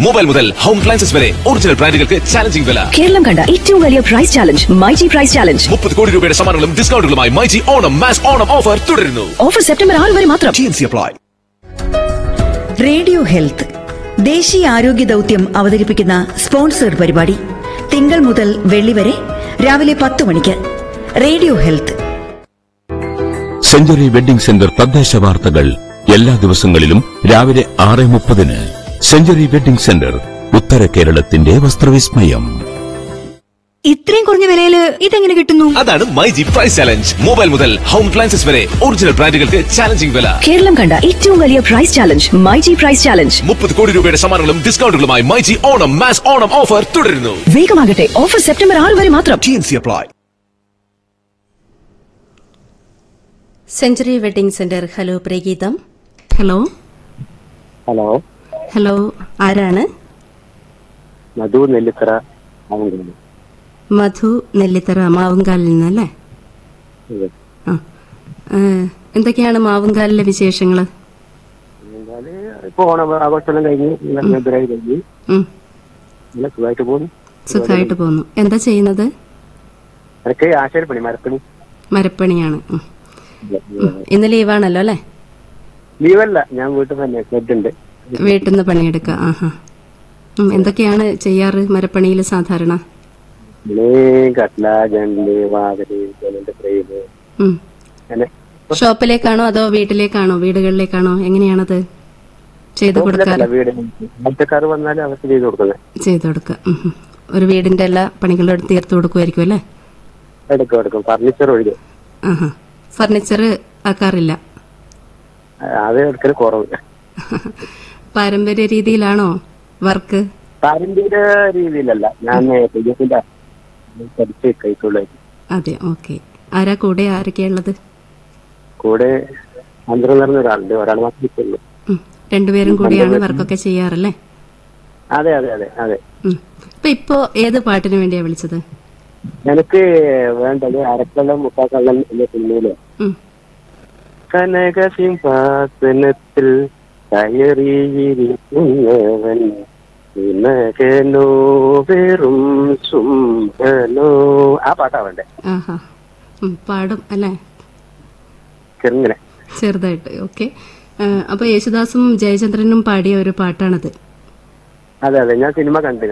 Mobile മുതൽ home appliances വരെ original ബ്രാൻഡുകൾക്ക് challenging വില. കേരളം കണ്ട ഏറ്റവും വലിയ price challenge myG price challenge. 30 കോടി രൂപയുടെ സമ്മാനങ്ങളും ഡിസ്കൗണ്ടുകളുമായി മൈജി ഓണം മാസ് ഓണം ഓഫർ തുടരുന്നു. ഓഫർ സെപ്റ്റംബർ 6 വരെ മാത്രം. റേഡിയോ ഹെൽത്ത് ദേശീയ ആരോഗ്യ ദൌത്യം അവതരിപ്പിക്കുന്ന സ്പോൺസേഡ് പരിപാടി തിങ്കൾ മുതൽ വെള്ളി വരെ രാവിലെ 10 മണിക്ക്. Radio health. Century wedding centre തദ്ദേശ വാർത്തകൾ എല്ലാ ദിവസങ്ങളിലും രാവിലെ 6:30. സെഞ്ചുറി വെഡിംഗ് സെന്റർ, ഉത്തര കേരളത്തിന്റെ വസ്ത്രവിസ്മയം. ഇത്രയും കുറഞ്ഞ വിലയില് ഇതെങ്ങനെ കിട്ടുന്നു? അതാണ് മൈജി പ്രൈസ് ചാലഞ്ച്. മൊബൈൽ മുതൽ ഹോം അപ്ലയൻസസ് വരെ ഒറിജിനൽ ബ്രാൻഡുകൾക്ക് ചാലഞ്ചിങ് വില. കേരളം കണ്ട ഏറ്റവും വലിയ price challenge myG price challenge. 30 കോടി രൂപയുടെ സമ്മാനങ്ങളും ഡിസ്കൗണ്ടുകളുമായി മൈജി ഓണം മാസ് ഓണം ഓഫർ തുടരുന്നു. വേഗമാകട്ടെ, ഓഫർ സെപ്റ്റംബർ 6 വരെ മാത്രം. Century wedding centre. Hello പ്രഗീതം. Hello hello hello, ആരാണ്? മധു നെല്ലിത്തറ. മധു നെല്ലിത്തറ മാവുങ്കാലിൽ നിന്നല്ലേ? ആ, എന്തൊക്കെയാണ് മാവുങ്കാലിലെ വിശേഷങ്ങള്? ഇപ്പൊ ഓണം ആഘോഷമെല്ലാം കഴിഞ്ഞ് ഫെബ്രുവരി കഴിഞ്ഞ് സുഖമായിട്ട് പോകുന്നു. സുഖമായിട്ട് പോകുന്നു. എന്താ ചെയ്യുന്നത്? എനിക്ക് ആശാരിപ്പണി, മരപ്പണി. മരപ്പണിയാണ്. ഇന്ന് ലീവാണല്ലോ അല്ലേ? ലീവല്ല, ഞാൻ വീട്ടിൽ തന്നെ ഷെഡുണ്ട്. വീട്ടിൽ നിന്ന് പണിയെടുക്കുക. ആഹാ. എന്തൊക്കെയാണ് ചെയ്യാറ് മരപ്പണിയിൽ സാധാരണ? കട്ട്ല, ജനല്, വാതില്, ജനലിന്റെ ഫ്രെയിം. ഷോപ്പിലേക്കാണോ അതോ വീട്ടിലേക്കാണോ, വീടുകളിലേക്കാണോ, എങ്ങനെയാണത് ചെയ്തു കൊടുക്കാറ്? ആൾക്കാർ വന്നാലും അവർക്ക് ചെയ്തു കൊടുക്കുന്നത്. ചെയ്തു കൊടുക്കുക. ഒരു വീടിന്റെ എല്ലാ പണികളും തീർത്തു കൊടുക്കുമായിരിക്കും അല്ലേ? എടുക്കും. ഫർണിച്ചർ ഒഴികെ. ആഹാ. ഫർണിച്ചർ ആക്കാറില്ല? അത് എടുക്കൽ കുറവ്. പാരമ്പര്യ രീതിയിലാണോ വർക്ക്? പാരമ്പര്യ രീതിയിലല്ല, ഞാൻ പഠിച്ച് കൈക്കുള്ളൂ. അതെ, ഓക്കെ. ആരാ കൂടെ, ആരൊക്കെയുള്ളത്? കൂടെ അന്തരം നിറഞ്ഞ ഒരാളുണ്ട്, ഒരാൾ മാത്രമേ. രണ്ടുപേരും കൂടിയാണ് വർക്കൊക്കെ ചെയ്യാറല്ലേ? അതെ അതെ അതെ അതെ. ഇപ്പൊ ഏത് പാട്ടിന് വേണ്ടിയാ വിളിച്ചത്? എനിക്ക് വേണ്ടത് അരക്കള്ളം മുക്കാക്കള്ളം എന്ന സിനിമയിലെ കനക സിംഹാസനത്തിൽ കയറിയിരിക്കുന്നവൻ നിനകനോ വെറും സുംഹനോ, ആ പാട്ടാ വേണ്ടേ? പാടും അല്ലേ? ചെറുങ്ങനെ ചെറുതായിട്ട്. ഓക്കെ. അപ്പൊ യേശുദാസും ജയചന്ദ്രനും പാടിയ ഒരു പാട്ടാണത്. അതെ അതെ, ഞാൻ സിനിമ കണ്ടു.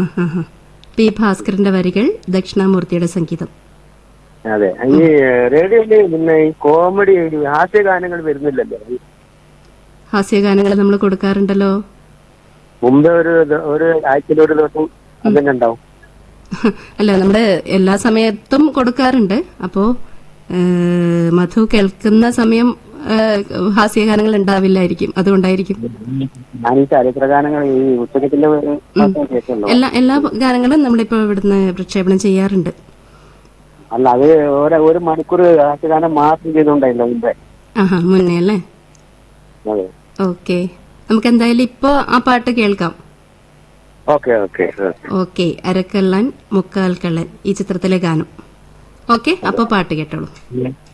പി ഭാസ്കരന്റെ വരികൾ, ദക്ഷിണാമൂർത്തിയുടെ സംഗീതം. അതെ. ഈ റേഡിയോയില് പിന്നെ ഈ കോമഡി ഹാസ്യഗാനങ്ങൾ വരുന്നില്ലല്ലോ? ഹാസ്യഗാനങ്ങൾ നമ്മൾ കൊടുക്കാറുണ്ടല്ലോ. മുമ്പ് ഒരു ആഴ്ചയിൽ ഒരു ദിവസം അതന്നെ ഉണ്ടാവും. അല്ല, നമ്മള് എല്ലാ സമയത്തും കൊടുക്കാറുണ്ട്. അപ്പോ മധു കേൾക്കുന്ന സമയം ഹാസ്യഗാനങ്ങൾ ഉണ്ടാവില്ലായിരിക്കും, അതുകൊണ്ടായിരിക്കും. ഞാൻ ഈ ചരിത്രഗാനങ്ങൾ ഈ ഉച്ചക്കത്തിന്റെ എല്ലാ ഗാനങ്ങളും നമ്മളിപ്പോ ഇവിടുന്ന് പ്രക്ഷേപണം ചെയ്യാറുണ്ട്. അല്ല, അത് ഒരു മണിക്കൂർ ഹാസ്യഗാനം മാത്രം ചെയ്തോണ്ടായില്ല മുമ്പേ. മുന്നേ അല്ലേ? ഓക്കെ. നമുക്ക് എന്തായാലും ഇപ്പൊ ആ പാട്ട് കേൾക്കാം. ഓക്കെ. അരക്കള്ളൻ മുക്കാൽ കള്ളൻ, ഈ ചിത്രത്തിലെ ഗാനം. ഓക്കെ, അപ്പൊ പാട്ട് കേട്ടോളൂ.